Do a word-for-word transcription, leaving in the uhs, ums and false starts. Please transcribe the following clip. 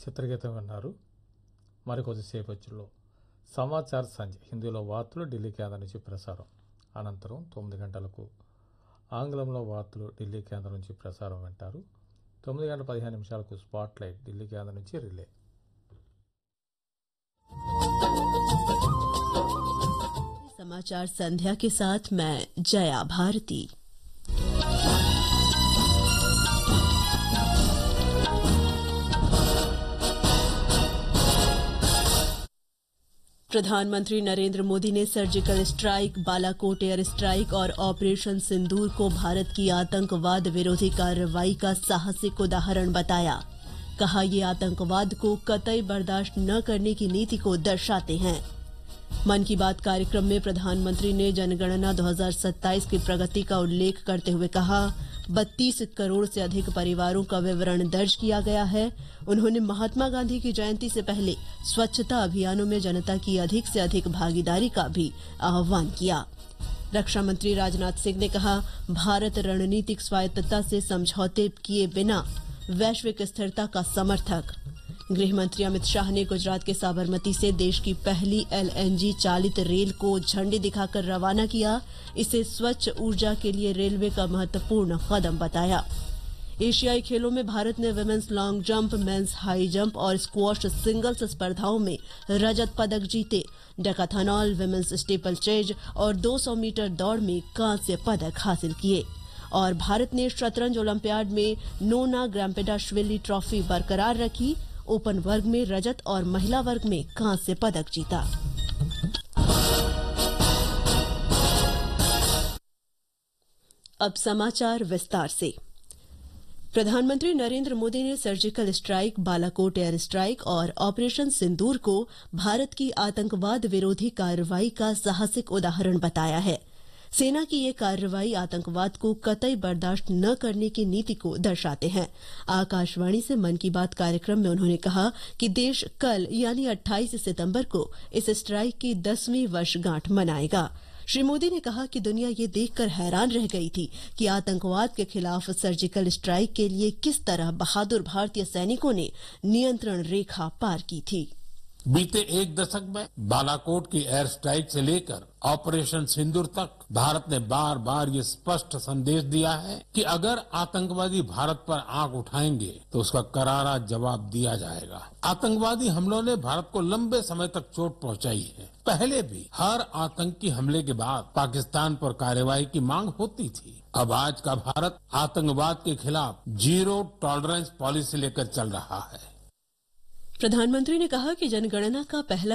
చిత్రగీతం విన్నారు. మరికొద్దిసేపట్లో సమాచార్ సంధ్య హిందీలో వార్తలు ఢిల్లీ కేంద్రం నుంచి ప్రసారం. అనంతరం తొమ్మిది గంటలకు ఆంగ్లంలో వార్తలు ఢిల్లీ కేంద్రం నుంచి ప్రసారం వింటారు. తొమ్మిది గంటల పదిహేను నిమిషాలకు స్పాట్ లైట్ ఢిల్లీ కేంద్రం నుంచి రిలే. समाचार संध्या के साथ मैं जया भारती। प्रधानमंत्री नरेंद्र मोदी ने surgical strike, Balakot air strike और ऑपरेशन सिंदूर को भारत की आतंकवाद विरोधी कार्रवाई का साहसिक उदाहरण बताया। कहा, ये आतंकवाद को कतई बर्दाश्त न करने की नीति को दर्शाते हैं। मन की बात कार्यक्रम में प्रधानमंत्री ने जनगणना दो हज़ार सत्ताईस की प्रगति का उल्लेख करते हुए कहा, बत्तीस करोड़ से अधिक परिवारों का विवरण दर्ज किया गया है। उन्होंने महात्मा गांधी की जयंती से पहले स्वच्छता अभियानों में जनता की अधिक से अधिक भागीदारी का भी आह्वान किया। रक्षा मंत्री राजनाथ सिंह ने कहा, भारत रणनीतिक स्वायत्तता से समझौते किए बिना वैश्विक स्थिरता का समर्थक। गृह मंत्री अमित शाह ने गुजरात के साबरमती से देश की पहली एलएनजी चालित रेल को झंडी दिखाकर रवाना किया। इसे स्वच्छ ऊर्जा के लिए रेलवे का महत्वपूर्ण कदम बताया। एशियाई खेलों में भारत ने women's long jump, mains high jump और स्क्वॉश सिंगल्स स्पर्धाओं में रजत पदक जीते। डेकाथलॉन, विमेंस स्टीपल चेज और दो सौ मीटर दौड़ में कांस्य पदक हासिल किए। और भारत ने शतरंज ओलंपियाड में नोना ग्राम्पेडाशविली ट्रॉफी बरकरार रखी। ओपन वर्ग में रजत और महिला वर्ग में कांस्य पदक जीता। अब समाचार विस्तार से। प्रधानमंत्री नरेंद्र मोदी ने surgical strike, Balakot air strike और ऑपरेशन सिंदूर को भारत की आतंकवाद विरोधी कार्रवाई का साहसिक उदाहरण बताया है। सेना की ये कार्रवाई आतंकवाद को कतई बर्दाश्त न करने की नीति को दर्शाते हैं। आकाशवाणी से मन की बात कार्यक्रम में उन्होंने कहा कि देश कल यानी अट्ठाईस सितंबर को इस स्ट्राइक की दसवीं वर्षगांठ मनाएगा। श्री मोदी ने कहा कि दुनिया ये देखकर हैरान रह गई थी कि आतंकवाद के खिलाफ सर्जिकल स्ट्राइक के लिए किस तरह बहादुर भारतीय सैनिकों ने नियंत्रण रेखा पार की थी। बीते एक दशक में बालाकोट की एयर स्ट्राइक से लेकर ऑपरेशन सिंदूर तक भारत ने बार बार ये स्पष्ट संदेश दिया है कि अगर आतंकवादी भारत पर आंख उठाएंगे तो उसका करारा जवाब दिया जाएगा। आतंकवादी हमलों ने भारत को लंबे समय तक चोट पहुंचाई है। पहले भी हर आतंकी हमले के बाद पाकिस्तान पर कार्रवाई की मांग होती थी। अब आज का भारत आतंकवाद के खिलाफ जीरो टॉलरेंस पॉलिसी लेकर चल रहा है। प्रधानमंत्री ने कहा कि जनगणना का पहला